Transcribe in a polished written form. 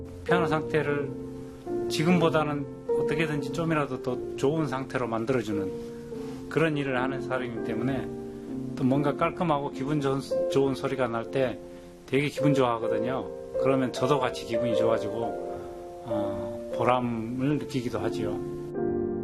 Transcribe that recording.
피아노 상태를 지금보다는 어떻게든지 좀이라도 더 좋은 상태로 만들어주는 그런 일을 하는 사람이기 때문에 또 뭔가 깔끔하고 기분 좋은 소리가 날 때 되게 기분 좋아하거든요. 그러면 저도 같이 기분이 좋아지고 보람을 느끼기도 하지요.